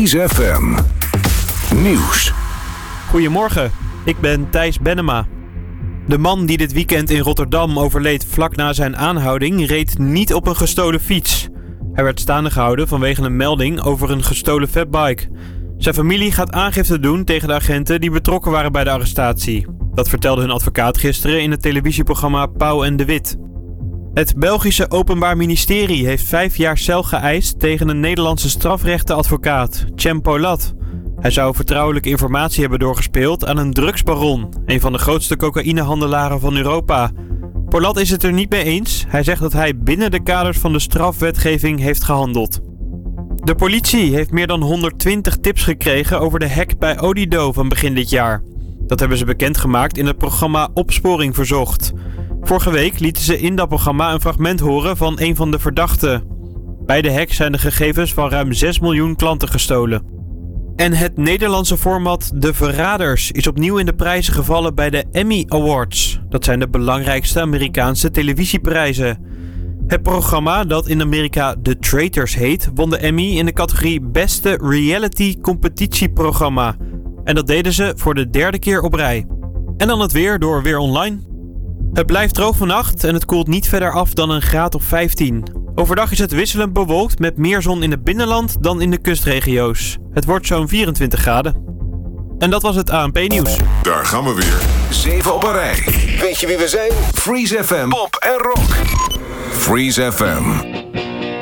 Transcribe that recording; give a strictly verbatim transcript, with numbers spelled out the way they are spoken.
Freeze F M Nieuws. Goedemorgen, ik ben Thijs Bennema. De man die dit weekend in Rotterdam overleed vlak na zijn aanhouding reed niet op een gestolen fiets. Hij werd staande gehouden vanwege een melding over een gestolen fatbike. Zijn familie gaat aangifte doen tegen de agenten die betrokken waren bij de arrestatie. Dat vertelde hun advocaat gisteren in het televisieprogramma Pauw en de Wit. Het Belgische Openbaar Ministerie heeft vijf jaar cel geëist tegen een Nederlandse strafrechtenadvocaat, Cem Polat. Hij zou vertrouwelijke informatie hebben doorgespeeld aan een drugsbaron, een van de grootste cocaïnehandelaren van Europa. Polat is het er niet mee eens. Hij zegt dat hij binnen de kaders van de strafwetgeving heeft gehandeld. De politie heeft meer dan honderdtwintig tips gekregen over de hack bij Odido van begin dit jaar. Dat hebben ze bekendgemaakt in het programma Opsporing Verzocht. Vorige week lieten ze in dat programma een fragment horen van een van de verdachten. Bij de hack zijn de gegevens van ruim zes miljoen klanten gestolen. En het Nederlandse format De Verraders is opnieuw in de prijzen gevallen bij de Emmy Awards. Dat zijn de belangrijkste Amerikaanse televisieprijzen. Het programma, dat in Amerika The Traitors heet, won de Emmy in de categorie Beste Reality Competitieprogramma. En dat deden ze voor de derde keer op rij. En dan het weer door Weer Online. Het blijft droog vannacht en het koelt niet verder af dan een graad of vijftien. Overdag is het wisselend bewolkt met meer zon in het binnenland dan in de kustregio's. Het wordt zo'n vierentwintig graden. En dat was het A N P-nieuws. Daar gaan we weer. Zeven op een rij. Weet je wie we zijn? Freeze F M, pop en rock. Freeze F M.